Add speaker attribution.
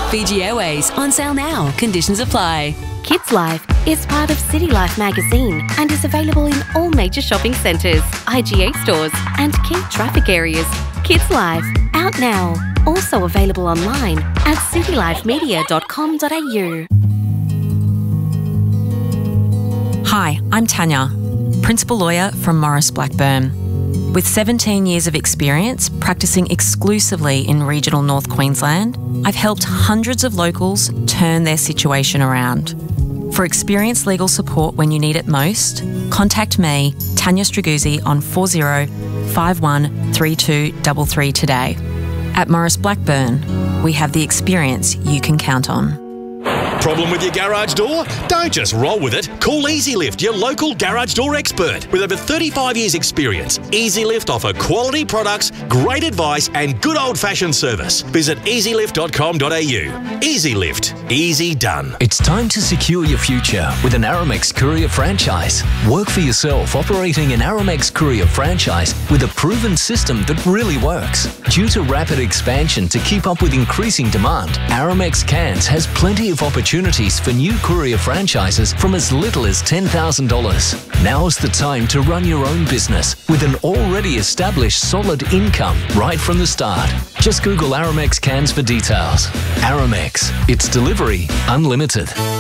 Speaker 1: Fiji Airways, on sale now. Conditions apply.
Speaker 2: Kids Life is part of City Life magazine and is available in all major shopping centres, IGA stores and key traffic areas. Kids Life, out now. Also available online at citylifemedia.com.au.
Speaker 3: Hi, I'm Tanya, Principal Lawyer from Maurice Blackburn. With 17 years of experience practicing exclusively in regional North Queensland, I've helped hundreds of locals turn their situation around. For experienced legal support when you need it most, contact me, Tanya Straguzzi, on 40 51 3233 today. At Maurice Blackburn, we have the experience you can count on.
Speaker 4: Problem with your garage door? Don't just roll with it. Call EasyLift, your local garage door expert. With over 35 years' experience, EasyLift offer quality products, great advice and good old-fashioned service. Visit easylift.com.au. EasyLift. Easy done.
Speaker 5: It's time to secure your future with an Aramex Courier franchise. Work for yourself operating an Aramex Courier franchise with a proven system that really works. Due to rapid expansion to keep up with increasing demand, Aramex Cairns has plenty of opportunities for new courier franchises from as little as $10,000. Now's the time to run your own business with an already established solid income right from the start. Just Google Aramex Cairns for details. Aramex, it's delivery unlimited.